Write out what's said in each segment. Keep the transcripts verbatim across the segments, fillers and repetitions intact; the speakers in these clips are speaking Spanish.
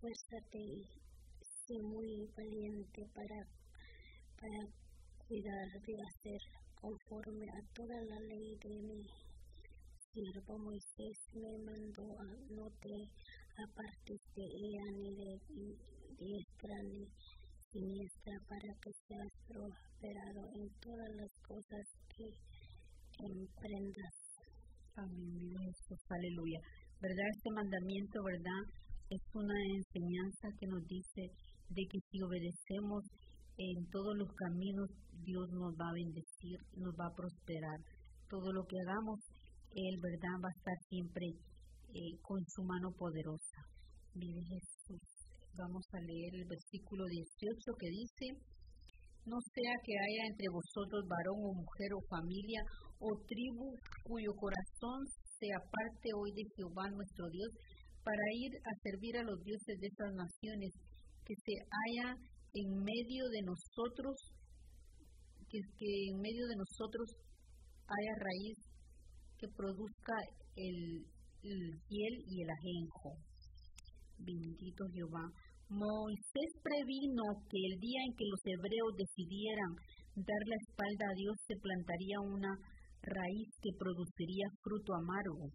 esfuérzate y sé muy valiente para, para cuidar de hacer conforme a toda la ley de mi siervo Moisés me mandó. A, no te apartes de ella ni de diestra ni siniestra, para que seas prosperado en todas las cosas que emprendas. Amén, viva Jesús, aleluya. ¿Verdad? Este mandamiento, ¿verdad? Es una enseñanza que nos dice de que si obedecemos en todos los caminos, Dios nos va a bendecir, nos va a prosperar. Todo lo que hagamos, Él, ¿verdad?, va a estar siempre eh, con su mano poderosa. Vive Jesús. Vamos a leer el versículo dieciocho que dice: no sea que haya entre vosotros varón o mujer o familia o tribu cuyo corazón se aparte hoy de Jehová nuestro Dios para ir a servir a los dioses de esas naciones, que se haya en medio de nosotros, que, que en medio de nosotros haya raíz que produzca el, el hiel y el ajenjo. Bendito Jehová. Moisés previno que el día en que los hebreos decidieran dar la espalda a Dios se plantaría una raíz que produciría fruto amargo.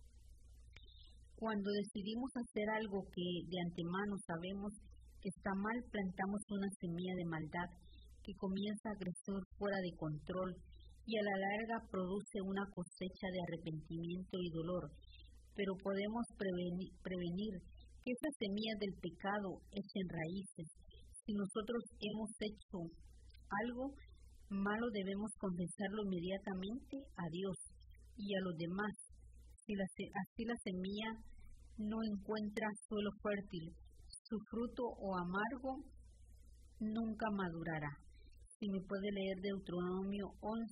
Cuando decidimos hacer algo que de antemano sabemos que está mal, plantamos una semilla de maldad que comienza a crecer fuera de control y a la larga produce una cosecha de arrepentimiento y dolor. Pero podemos prevenir, prevenir que esas semillas del pecado echen raíces. Si nosotros hemos hecho algo malo, debemos confesarlo inmediatamente a Dios y a los demás. Si la, así la semilla no encuentra suelo fértil, su fruto o amargo nunca madurará. Si me puede leer Deuteronomio once,